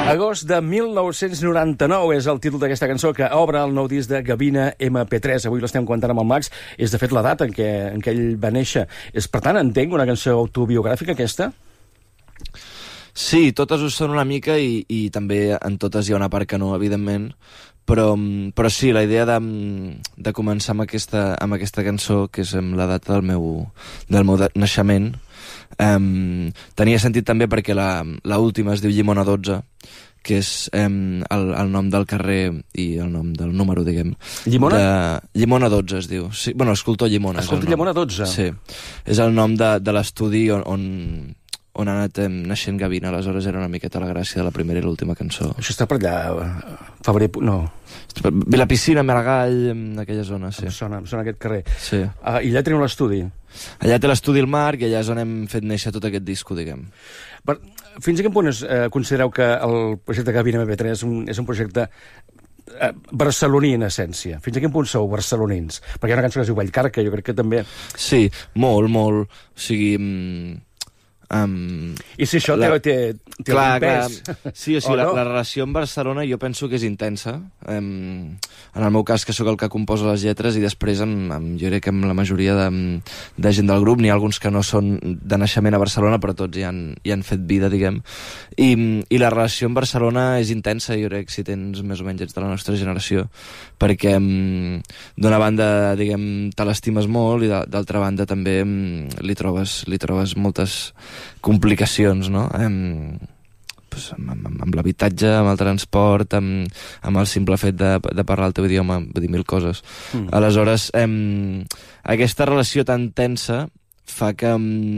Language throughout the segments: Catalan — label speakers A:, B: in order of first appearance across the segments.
A: Agost de 1999 és el títol d'aquesta cançó que obre el nou disc de Gavina MP3. Avui l'estem comentant amb el Max. És, de fet, la data en què ell va néixer. És, per tant, entenc, una cançó autobiogràfica, aquesta?
B: Sí, totes ho són una mica i també en totes hi ha una part que no, evidentment. Però sí, la idea de començar amb aquesta cançó, que és amb la data del meu naixement, tenia sentit també perquè l'última es diu Llimona 12, que és el nom del carrer i el nom del número, diguem.
A: Llimona?
B: Llimona 12 es diu. Sí, bueno, Escultor Llimona.
A: Escultor Llimona 12?
B: Sí. És el nom de l'estudi on ha anat naixent Gavina. Aleshores era una miqueta la gràcia de la primera i l'última cançó.
A: Això està per allà, Febrer... No.
B: Vilapicina, Maragall, en aquella zona, sí.
A: Em sona aquest carrer.
B: Sí.
A: I allà teniu l'estudi?
B: Allà té l'estudi el Marc i allà és on hem fet néixer tot aquest disco, diguem.
A: Fins a quin punt considereu que el projecte Gavina MP3 és un projecte barceloní, en essència? Fins a quin punt sou barcelonins? Perquè hi ha una cançó que es diu Vallcarca, jo crec que també...
B: Sí, molt, molt. O sigui...
A: I si això té un pes.
B: Sí, o sigui, la relació amb Barcelona jo penso que és intensa. En el meu cas, que sóc el que composa les lletres, i després jo crec que amb la majoria de gent del grup, n'hi ha alguns que no són de naixement a Barcelona, però tots hi han fet vida, diguem. I la relació amb Barcelona és intensa, jo crec, si tens més o menys ets de la nostra generació, perquè d'una banda, diguem, te l'estimes molt i d'altra banda també li trobes moltes complicacions, no? Amb l'habitatge, amb el transport, amb el simple fet de parlar el teu idioma, vull dir, mil coses. Aleshores, aquesta relació tan tensa fa que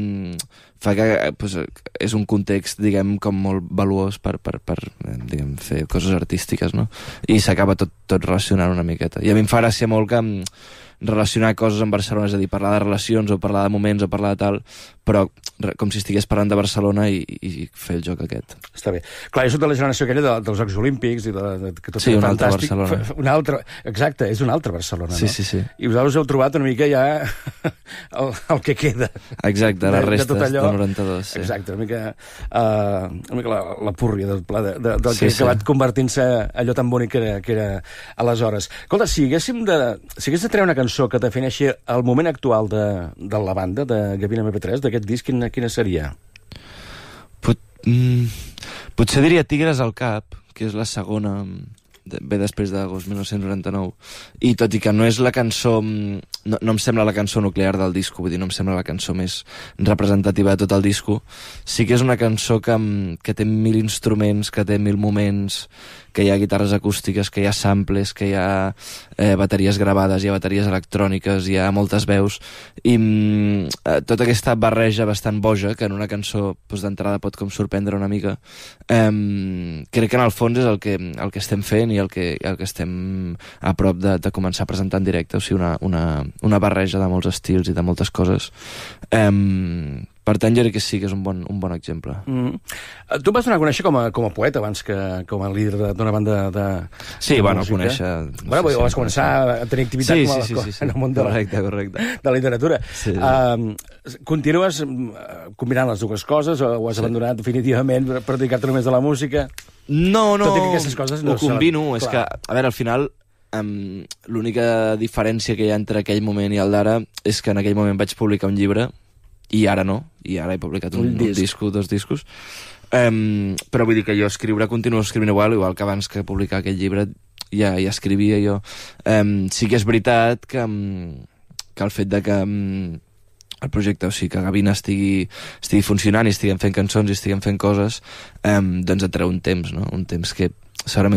B: és un context, diguem, com molt valuós per diguem, fer coses artístiques, no? I s'acaba tot relacionant una miqueta. I a mi em fa gràcia molt que relacionar coses amb Barcelona, és a dir, parlar de relacions o parlar de moments o parlar de tal, però com si estigués parlant de Barcelona i fer el joc aquest.
A: Està bé. Clar, és de la generació aquella dels Jocs Olímpics i que tot
B: sí,
A: era
B: un
A: fantàstic.
B: Altre Barcelona.
A: Un altre, exacte, és un altre Barcelona,
B: sí,
A: no?
B: Sí, sí.
A: I vosaltres heu trobat una mica ja el que queda.
B: Exacte, les restes del 92. Sí.
A: Exacte, una mica la púrria del que ha acabat convertint-se allò tan bonic que era aleshores. Escolta, si hagués de treure una cançó que defineixi el moment actual de la banda, de Gavina MP3, d'aquest disc, quina seria?
B: Potser diria Tigres al cap, que és la segona, ve després d'Agost 1999, i tot i que no és la cançó, no em sembla la cançó nuclear del disco, vull dir, no em sembla la cançó més representativa de tot el disco, sí que és una cançó que té 1000 instruments, que té 1000 moments, que hi ha guitarres acústiques, que hi ha samples, que hi ha bateries gravades, hi ha bateries electròniques, hi ha moltes veus, i tota aquesta barreja bastant boja, que en una cançó d'entrada pot com sorprendre una mica, crec que en el fons és el que estem fent i el que estem a prop de començar a presentar en directe, o sigui, una barreja de molts estils i de moltes coses. Per tant, jo crec que sí que és un bon exemple.
A: Tu em vas donar a conèixer com a poeta abans que com a líder d'una banda de
B: sí, bueno, conèixer...
A: Bueno, vas començar a tenir activitat en el món de la literatura. Sí. Continues combinant les dues coses o has abandonat definitivament per dedicar-te només a la música?
B: No,
A: tot i que aquestes coses no
B: ho combino. És que, a veure, al final l'única diferència que hi ha entre aquell moment i el d'ara és que en aquell moment vaig publicar un llibre i ara no, i ara he publicat un disco, 2 discos, però vull dir que jo continuo escrivint igual que abans que publicar aquell llibre ja escrivia jo. Sí que és veritat que el fet de que el projecte, o sigui, que Gavina estigui funcionant i estiguem fent cançons i estiguem fent coses, doncs et treu un temps, no? Un temps que segurament